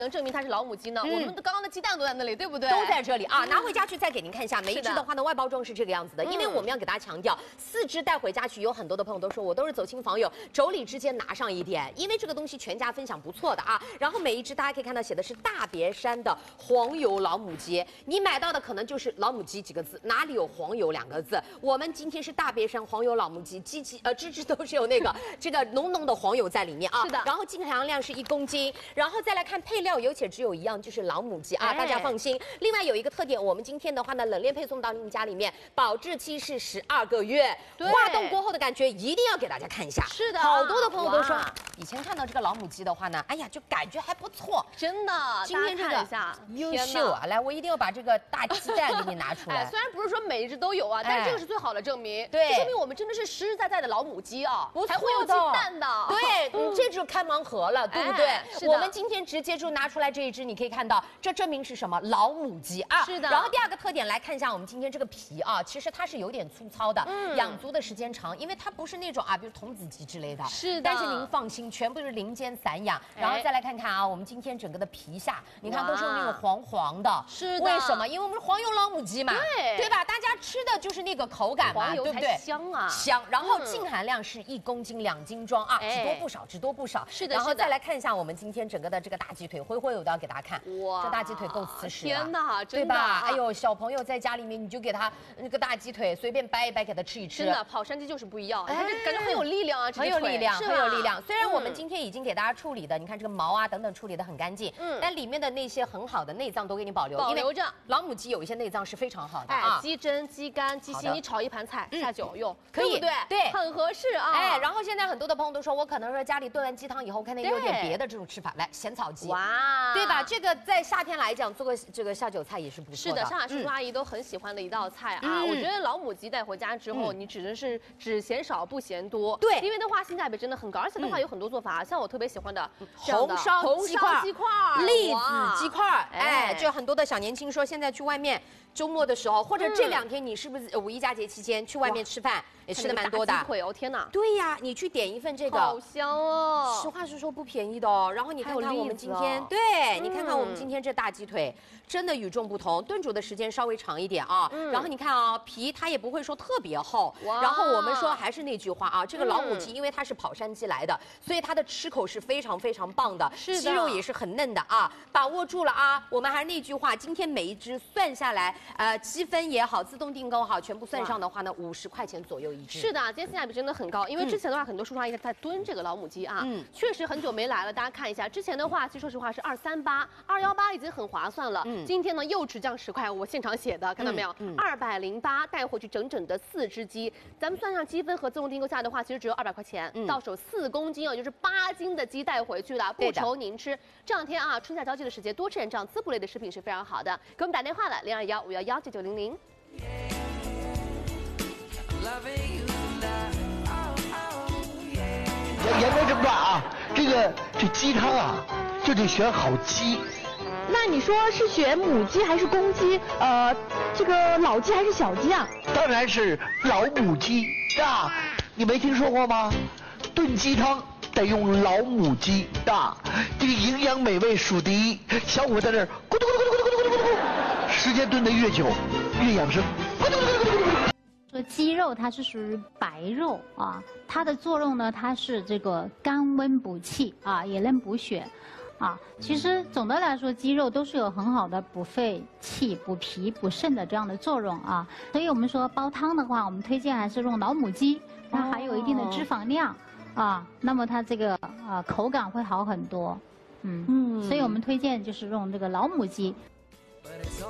能证明它是老母鸡呢？我们刚刚的鸡蛋都在那里，对不对？ 都在这里啊！拿回家去再给您看一下，每一只的话呢，外包装是这个样子的。因为我们要给大家强调，4只带回家去，有很多的朋友都说我都是走亲访友，妯娌之间拿上一点，因为这个东西全家分享不错的啊。然后每一只大家可以看到写的是大别山的黄油老母鸡，你买到的可能就是老母鸡几个字，哪里有黄油2个字？我们今天是大别山黄油老母鸡，只只都是有那个这个浓浓的黄油在里面啊。是的。然后净含量是1公斤，然后再来看配料，有且只有一样，就是老母鸡啊，大家放心。另外有一个特点，我们今天的话呢，冷链配送到您家里面，保质期是12个月。化冻过后的感觉一定要给大家看一下。是的，好多的朋友都说，以前看到这个老母鸡的话呢，哎呀，就感觉还不错， 真的。 今天这个优秀啊，来，我一定要把这个大鸡蛋给你拿出来。 虽然不是说每一只都有啊，但是这个是最好的证明。 对， 这说明我们真的是实实在在的老母鸡啊， 才会有鸡蛋的。 对，这就开盲盒了，对不对？我们今天直接就拿出来这一只，你可以看到，这证明是什么？老母鸡啊。是的。然后第2个特点来看一下，我们今天这个皮啊，其实它是有点粗糙的，养足的时间长，因为它不是那种啊，比如童子鸡之类的。是的。但是您放心，全部是林间散养。然后再来看看啊，我们今天整个的皮下，你看都是用那种黄黄的。是的。为什么？因为我们是黄油老母鸡嘛，对吧？大家吃的就是那个口感嘛，对不对？ 香啊， 香。然后净含量是1公斤2斤装啊，只多不少，只多不少。是的。然后再来看一下我们今天整个的这个大鸡腿，灰灰我都要给大家看。哇，这大鸡腿够瓷实了。 天哪， 对吧？哎呦，小朋友在家里面，你就给他那个大鸡腿随便掰一掰，给他吃一吃。 真的，跑山鸡就是不一样，感觉很有力量啊， 很有力量，很有力量。虽然我们今天已经给大家处理的，你看这个毛啊等等处理的很干净，但里面的那些很好的内脏都给你保留着。老母鸡有一些内脏是非常好的啊， 鸡胗、鸡肝、鸡心，你炒一盘菜下酒用， 可以， 对，很合适啊。 哎，然后现在很多的朋友都说，我可能说家里炖完鸡汤以后，看见有点别的这种吃法，来咸草鸡，哇，对吧？这个在夏天来讲，做个这个下酒菜也是不错的。 是的，上海叔叔阿姨都很喜欢的一道菜啊。我觉得老母鸡带回家之后，你只能是只嫌少不嫌多，对，因为的话性价比真的很高，而且的话有很多做法，像我特别喜欢的红烧鸡块、栗子鸡块， 哎， 就很多的小年轻说，现在去外面周末的时候，或者这2天你是不是5一佳节期间去外面吃饭？也吃的蛮多的， 鸡腿哦，天哪！ 对呀，你去点一份这个， 好香哦。 实话实说不便宜的哦。然后你看看我们今天，对，你看看我们今天这大鸡腿，真的与众不同，炖煮的时间稍微长一点啊。然后你看啊，皮它也不会说特别厚。然后我们说还是那句话啊，这个老母鸡因为它是跑山鸡来的，所以它的吃口是非常非常棒的，鸡肉也是很嫩的啊。把握住了啊，我们还是那句话，今天每一只算下来，积分也好，自动订购好，全部算上的话呢50块钱左右。 是的，今天性价比真的很高，因为之前的话，很多叔叔阿姨在炖这个老母鸡啊，确实很久没来了。大家看一下，之前的话，其实说实话是238、218已经很划算了，今天呢又只降10块，我现场写的，看到没有？208带回去整整的4只鸡，咱们算上积分和自动订购价的话，其实只有200块钱，到手4公斤哦，就是8斤的鸡带回去了，不愁您吃。这2天啊，春夏交际的时节，多吃点这样滋补类的食品是非常好的。给我们打电话了，0215119900。 言归正传啊，这鸡汤啊，就得选好鸡。 那你说是选母鸡还是公鸡？这个老鸡还是小鸡啊？ 当然是老母鸡啊！你没听说过吗？炖鸡汤得用老母鸡啊，这个营养美味数第一。小伙在这儿咕嘟咕嘟咕嘟咕嘟咕嘟咕嘟，时间炖得越久越养生。咕嘟咕嘟咕嘟咕嘟。 这个鸡肉它是属于白肉啊，它的作用呢，它是这个甘温补气啊，也能补血啊。其实总的来说，鸡肉都是有很好的补肺气、补脾、补肾的这样的作用啊。所以我们说煲汤的话，我们推荐还是用老母鸡，它含有一定的脂肪量啊，那么它这个口感会好很多。所以我们推荐就是用这个老母鸡。